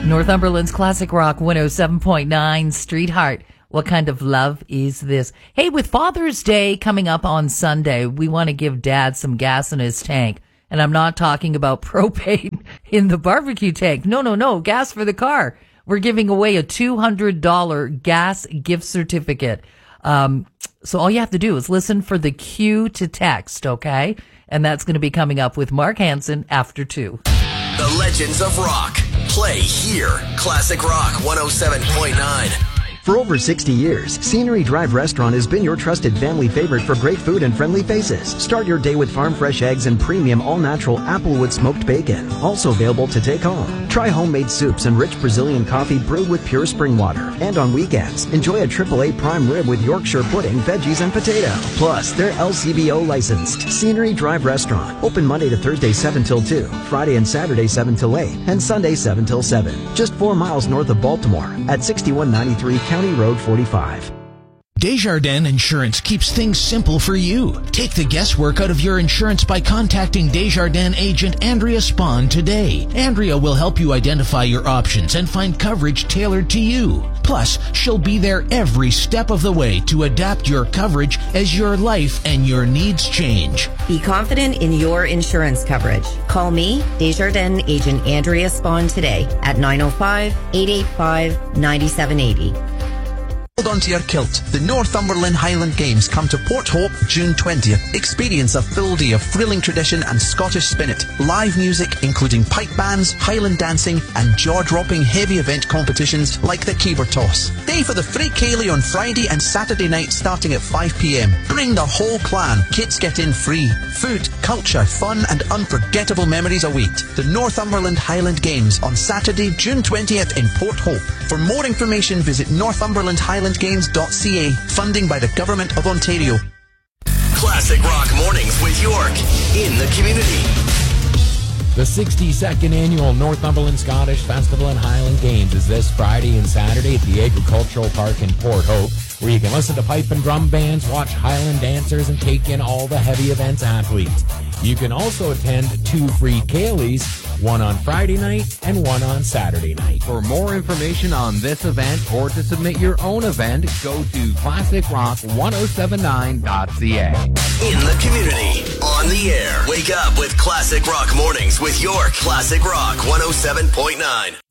Northumberland's Classic Rock 107.9 Street Heart. What kind of love is this? Hey, with Father's Day coming up on Sunday, we want to give Dad some gas in his tank. And I'm not talking about propane in the barbecue tank. No, gas for the car. We're giving away a $200 gas gift certificate. So all you have to do is listen for the cue to text, okay? And that's going to be coming up with Mark Hansen after 2. The Legends of Rock. Play here. Classic Rock 107.9. For over 60 years, Scenery Drive Restaurant has been your trusted family favorite for great food and friendly faces. Start your day with farm fresh eggs and premium all-natural Applewood smoked bacon. Also available to take home. Try homemade soups and rich Brazilian coffee brewed with pure spring water. And on weekends, enjoy a AAA prime rib with Yorkshire pudding, veggies, and potato. Plus, they're LCBO licensed. Scenery Drive Restaurant. Open Monday to Thursday 7 till 2, Friday and Saturday 7 till 8, and Sunday 7 till 7. Just 4 miles north of Baltimore at 6193 County Road 45. Desjardins Insurance keeps things simple for you. Take the guesswork out of your insurance by contacting Desjardins agent Andrea Spahn today. Andrea will help you identify your options and find coverage tailored to you. Plus, she'll be there every step of the way to adapt your coverage as your life and your needs change. Be confident in your insurance coverage. Call me, Desjardins agent Andrea Spahn today at 905-885-9780. Hold on to your kilt. The Northumberland Highland Games come to Port Hope June 20th. Experience a full day of thrilling tradition and Scottish spirit. Live music, including pipe bands, Highland dancing, and jaw-dropping heavy event competitions like the caber toss. Day for the Free Ceilidh on Friday and Saturday night starting at 5 p.m. Bring the whole clan. Kids get in free. Food, culture, fun, and unforgettable memories await. The Northumberland Highland Games on Saturday, June 20th in Port Hope. For more information, visit northumberlandhighlandgames.ca. Funding by the Government of Ontario. Classic Rock Mornings with York in the community. The 62nd annual Northumberland Scottish Festival and Highland Games is this Friday and Saturday at the Agricultural Park in Port Hope, where you can listen to pipe and drum bands, watch Highland dancers, and take in all the heavy events athletes. You can also attend 2 free Ceilidhs, one on Friday night and one on Saturday night. For more information on this event or to submit your own event, go to classicrock1079.ca. In the community, on the air. Wake up with Classic Rock Mornings with York. Classic Rock 107.9.